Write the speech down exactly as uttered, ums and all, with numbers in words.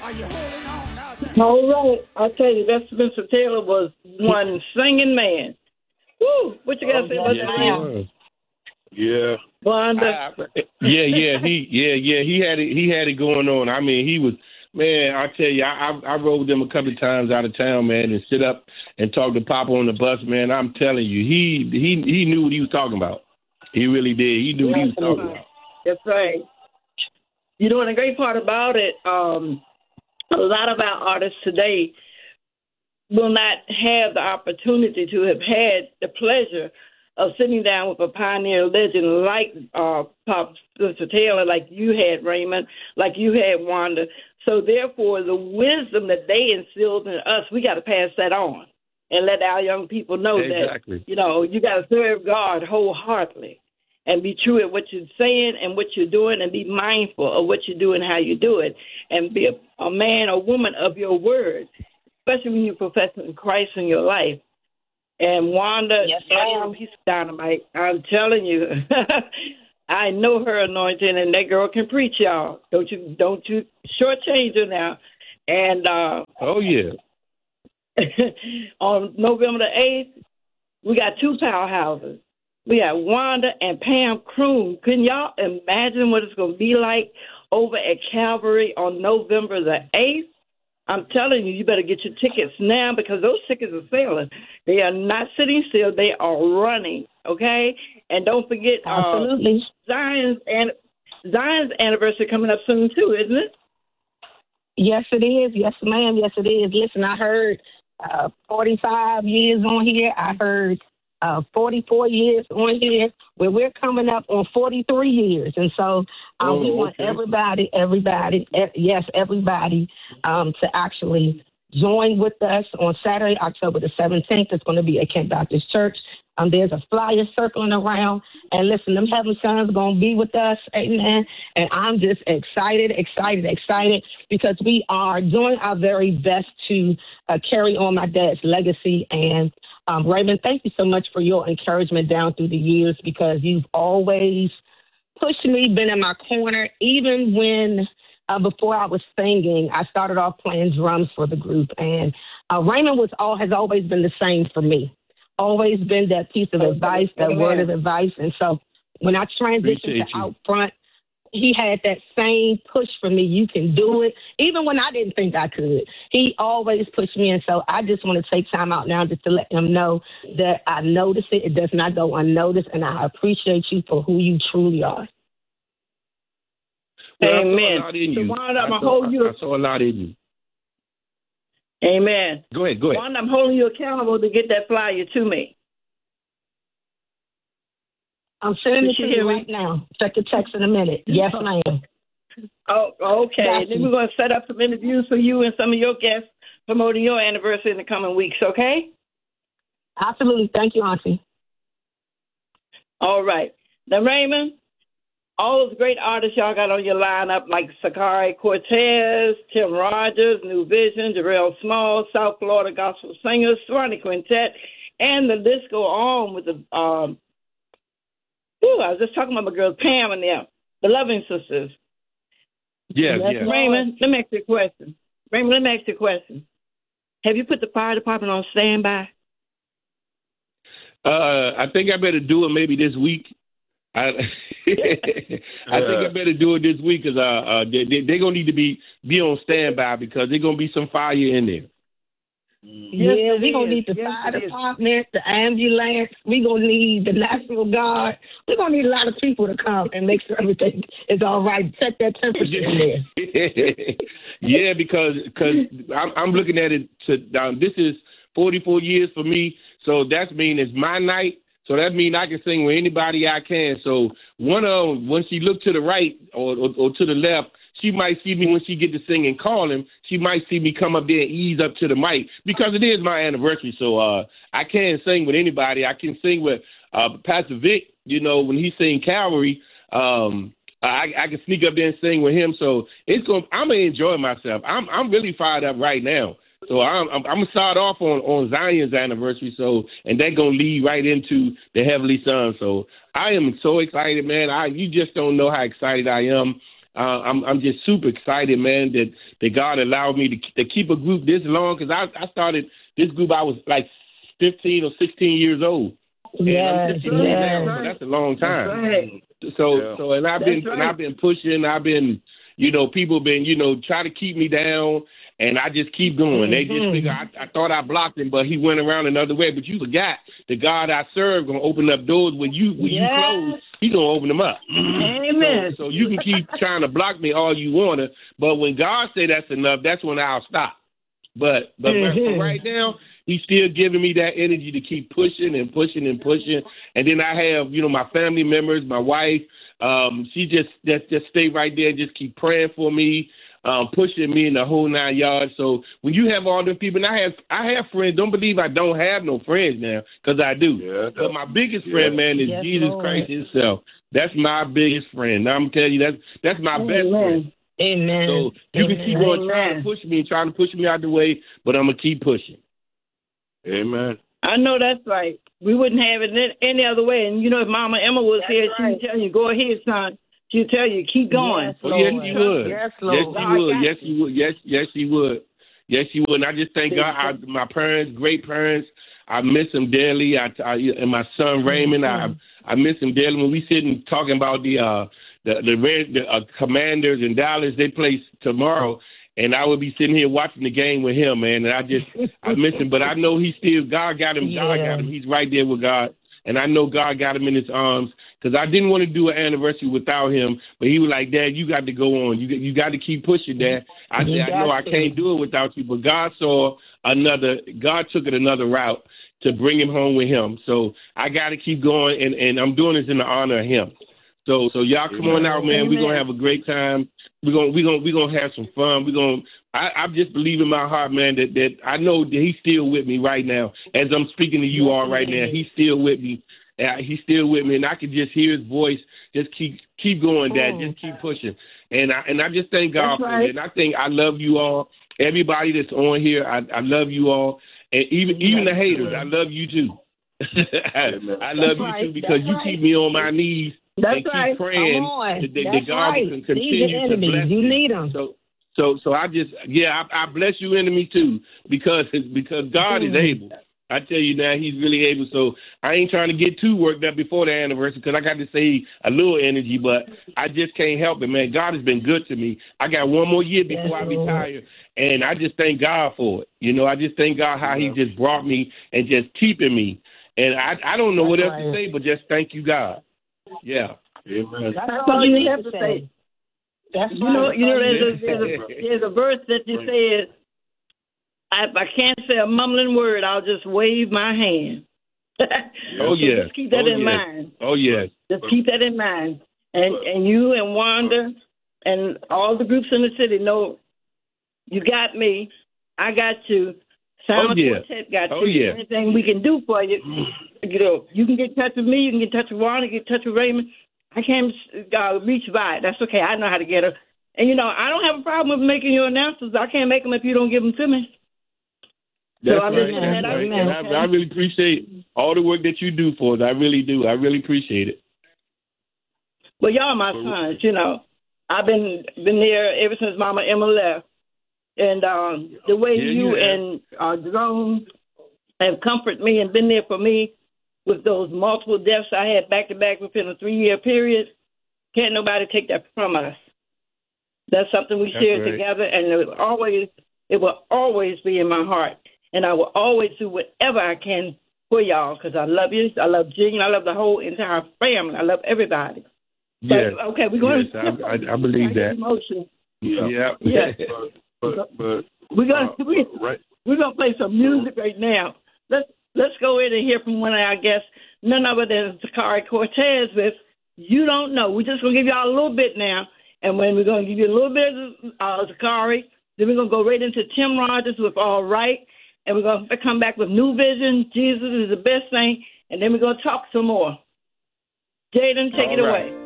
Are you holding on out there? All right. I tell you, that Spencer Taylor was one singing man. Woo! What you got to say about Yes, that, he man? was. Yeah. Wanda? I- yeah, yeah, he, yeah, yeah, he had it, he had it going on. I mean, he was, man. I tell you, I, I, I rode with him a couple of times out of town, man, and sit up and talk to Papa on the bus, man. I'm telling you, he, he, he knew what he was talking about. He really did. He knew what he was talking about. That's right. You know, and the great part about it, um, a lot of our artists today will not have the opportunity to have had the pleasure of sitting down with a pioneer legend like uh, Pop Spencer Taylor, like you had, Raymond, like you had, Wanda. So, therefore, the wisdom that they instilled in us, we got to pass that on and let our young people know Exactly. that, you know, you got to serve God wholeheartedly and be true at what you're saying and what you're doing and be mindful of what you do and how you do it and be a, a man or woman of your word, especially when you're professing Christ in your life. And Wanda, yes, ma'am, piece of dynamite. I'm telling you, I know her anointing, and that girl can preach, y'all. Don't you, don't you shortchange her now. And uh, oh yeah, on November the eighth, we got two powerhouses. We got Wanda and Pam Croom. Can y'all imagine what it's going to be like over at Calvary on November the eighth? I'm telling you, you better get your tickets now because those tickets are selling. They are not sitting still. They are running, okay? And don't forget Absolutely. Uh, Zion's, and Zion's anniversary coming up soon, too, isn't it? Yes, it is. Yes, ma'am. Yes, it is. Listen, I heard uh, forty-five years on here. I heard uh, forty-four years on here, where we're coming up on forty-three years. And so uh, oh, we want okay. everybody, everybody, e- yes, everybody um, to actually join with us on Saturday, October the seventeenth. It's going to be at Kent Baptist Church. Um, there's a flyer circling around. And listen, them Heaven Sons are going to be with us. Amen. And I'm just excited, excited, excited because we are doing our very best to uh, carry on my dad's legacy. And um, Raymond, thank you so much for your encouragement down through the years because you've always pushed me, been in my corner, even when uh, before I was singing, I started off playing drums for the group. And uh, Raymond was all has always been the same for me. Always been that piece of advice, that word of advice. And so when I transitioned to out front, he had that same push for me. You can do it. Even when I didn't think I could, he always pushed me. And so I just want to take time out now just to let him know that I notice it. It does not go unnoticed. And I appreciate you for who you truly are. Well, Amen. I saw a lot in you. Wanda, I'm I, gonna saw, hold you. I saw a lot in you. Amen. Go ahead, go ahead. Wanda, I'm holding you accountable to get that flyer to me. I'm sending it Did to you you hear right now. Check your text in a minute. Yes, ma'am. Oh, okay. Got Then you. we're going to set up some interviews for you and some of your guests promoting your anniversary in the coming weeks, okay? Absolutely. Thank you, Auntie. All right. Now, Raymond, all those great artists y'all got on your lineup, like Sakari Cortez, Tim Rogers, New Vision, Jarrell Small, South Florida Gospel Singers, Swanee Quintet, and the list go on with the, um, whew, I was just talking about my girls, Pam and them, the Loving Sisters. Yeah, Yes, yeah. Raymond, let me ask you a question. Raymond, let me ask you a question. Have you put the fire department on standby? Uh, I think I better do it maybe this week. I, I think I better do it this week because uh, uh, they, they, they're going to need to be, be on standby because there's going to be some fire in there. Yes, yeah, we're going to is. need the Yes, fire it is. department, the ambulance. We're going to need the National Guard. We're going to need a lot of people to come and make sure everything is all right. Check that temperature in there. Yeah, because cause I'm, I'm looking at it. To um, this is forty-four years for me, so that means it's my night. So that means I can sing with anybody I can. So one of them, when she look to the right or, or, or to the left, she might see me when she get to sing and call him. She might see me come up there and ease up to the mic because it is my anniversary. So uh, I can sing with anybody. I can sing with uh, Pastor Vic, you know, when he sing Calvary. Um, I, I can sneak up there and sing with him. So it's going. I'm gonna enjoy myself. I'm I'm really fired up right now. So I'm, I'm, I'm gonna start off on, on Zion's anniversary. So and that's gonna lead right into the Heavenly Son. So I am so excited, man. I you just don't know how excited I am. uh, I'm I'm just super excited, man, that, that God allowed me to, to keep a group this long, because I, I started this group, I was like fifteen or sixteen years old. And Yes, I'm fifty-two yes. now, so that's a long time. Right. So Yeah. so and I've That's been and right. I've been pushing, I've been, you know, people been, you know, try to keep me down, and I just keep going. They just Mhm. figure I, I thought I blocked him, but he went around another way. But you forgot the God I serve gonna open up doors when you when Yes. you close, he gonna open them up. Amen. So, so you can keep trying to block me all you wanna, but when God say that's enough, that's when I'll stop. But but Mhm. for right now, he's still giving me that energy to keep pushing and pushing and pushing. And then I have, you know, my family members, my wife. Um, she just just just stay right there, and just keep praying for me, um, pushing me in the whole nine yards. So when you have all them people, and I have I have friends. Don't believe I don't have no friends now, because I do. Yeah, But my biggest yeah. friend, man, is Yes, Jesus Lord. Christ himself. That's my biggest friend. I'm telling you, that's that's my best friend. Amen. Amen. So you can Amen. keep on trying Amen. to push me, trying to push me out the way, but I'm gonna keep pushing. Amen. I know that's right. We wouldn't have it any- any other way. And, you know, if Mama Emma was That's here, right. she'd tell you, go ahead, son. She'd tell you, keep going. Yes, Oh, yes, Lord. she would. Yes, Yes, Lord. she God would. got Yes, she would. Yes, yes, she would. Yes, she would. And I just thank God, I, my parents, great parents, I miss them dearly. I, I and my son Raymond, I I miss him dearly. When we sitting talking about the uh the the, Red, the uh, Commanders in Dallas, they play tomorrow, and I would be sitting here watching the game with him, man. And I just I miss him, but I know he still God got him. God Yeah. got him. He's right there with God, and I know God got him in His arms. Because I didn't want to do an anniversary without him, but he was like, Dad, you got to go on. You you got to keep pushing, Dad. I You said, I know got I to. can't do it without you, but God saw another. God took it another route to bring him home with him. So I got to keep going, and, and I'm doing this in the honor of him. So so y'all come on out, man. We're gonna have a great time. We're gonna we're gonna we're gonna have some fun. We're gonna. I, I just believe in my heart, man, that that I know that He's still with me right now. As I'm speaking to you Yes, all right he now, is. He's still with me. Uh, he's still with me, and I can just hear His voice. Just keep keep going, Dad. Mm. Just keep pushing. And I and I just thank God That's for right. it. And I think I love you all. Everybody that's on here, I, I love you all. And even even the haters, I love you too. I, I love That's you right. too, because That's you right. keep me on my knees That's and keep right. praying Come on. that, that That's God right. can These continue are to enemies. bless You me. need them. So so so I just yeah I, I bless you, enemy, too, because because God is Mm. able. I tell you now, He's really able. So I ain't trying to get too worked up before the anniversary, because I got to save a little energy, but I just can't help it, man. God has been good to me. I got one more year before Yes, I Lord. retire, and I just thank God for it. You know, I just thank God how He just brought me and just keeping me. And I I don't know what That's else to right. say, but just thank you, God. Yeah. Amen. That's That's all all you you need have to to say. say. That's You know, right. you know, Yeah. there's a, there's a, there's a verse that you says, I, I can't say a mumbling word, I'll just wave my hand. Oh, So yes. Just keep that Oh, in yes. mind. Oh, yes. Just keep that in mind. And and you and Wanda and all the groups in the city know you got me. I got you. Sound Oh, yeah. Quartet got Oh, you. yeah. Anything we can do for you, you know, you can get in touch with me. You can get in touch with Wanda. Get in touch with Raymond. I can't uh, reach by. That's okay. I know how to get her. And, you know, I don't have a problem with making your announcements. I can't make them if you don't give them to me. That's So I'm right. listening That's to that. right. Okay. And I, I really appreciate all the work that you do for us. I really do. I really appreciate it. Well, y'all my sons, you know. I've been been there ever since Mama Emma left. And um, the way Yeah, you you have. and uh, Jerome have comforted me and been there for me with those multiple deaths I had back-to-back within a three-year period, can't nobody take that from us. That's something we That's share right. together, and it will always, it will always be in my heart. And I will always do whatever I can for y'all, because I love you. I love Jean. I love the whole entire family. I love everybody. Yes. But, okay, we're going Yes, I, I, I believe that. Emotion. Yeah. Yeah. Yeah. But but, but We're gonna uh, we, right. we're gonna play some music right now. Let's let's go in and hear from one of our guests, none other than Zachary Cortez with "You Don't Know." We're just gonna give y'all a little bit now, and when we're gonna give you a little bit of uh, Zachary, then we're gonna go right into Tim Rogers with "All Right," and we're gonna come back with "New Vision." Jesus is the best thing, and then we're gonna talk some more. Jaden, take All it right. away.